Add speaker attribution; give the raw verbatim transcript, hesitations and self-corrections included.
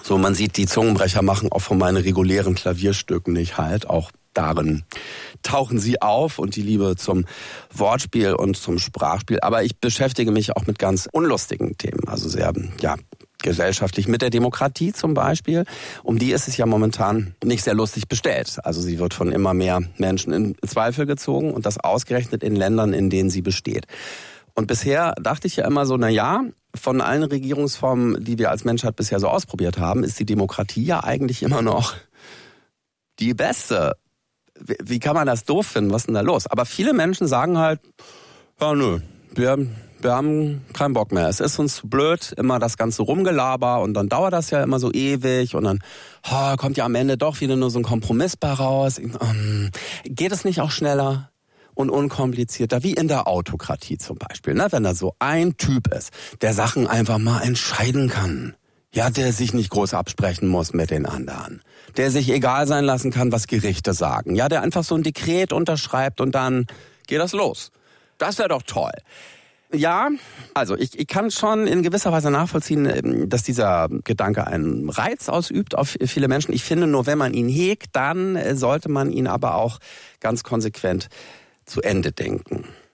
Speaker 1: So, man sieht, die Zungenbrecher machen auch von meinen regulären Klavierstücken nicht halt. Auch darin tauchen sie auf und die Liebe zum Wortspiel und zum Sprachspiel. Aber ich beschäftige mich auch mit ganz unlustigen Themen, also sehr, ja, gesellschaftlich, mit der Demokratie zum Beispiel. Um die ist es ja momentan nicht sehr lustig bestellt. Also sie wird von immer mehr Menschen in Zweifel gezogen und das ausgerechnet in Ländern, in denen sie besteht. Und bisher dachte ich ja immer so, na ja, von allen Regierungsformen, die wir als Menschheit bisher so ausprobiert haben, ist die Demokratie ja eigentlich immer noch die beste. Wie kann man das doof finden? Was ist denn da los? Aber viele Menschen sagen halt, ja nö, wir, wir haben keinen Bock mehr. Es ist uns zu blöd, immer das ganze Rumgelaber und dann dauert das ja immer so ewig und dann oh, kommt ja am Ende doch wieder nur so ein Kompromiss bei raus. Ähm, geht es nicht auch schneller und unkomplizierter, wie in der Autokratie zum Beispiel, ne? Wenn da so ein Typ ist, der Sachen einfach mal entscheiden kann. Ja, der sich nicht groß absprechen muss mit den anderen. Der sich egal sein lassen kann, was Gerichte sagen. Ja, der einfach so ein Dekret unterschreibt und dann geht das los. Das wäre doch toll. Ja, also ich, ich kann schon in gewisser Weise nachvollziehen, dass dieser Gedanke einen Reiz ausübt auf viele Menschen. Ich finde nur, wenn man ihn hegt, dann sollte man ihn aber auch ganz konsequent zu Ende denken.